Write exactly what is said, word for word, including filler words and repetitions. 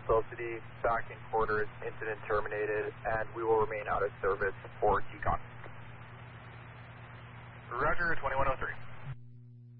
City, back in quarters, incident terminated, and we will remain out of service for T CON. Roger, twenty-one oh three.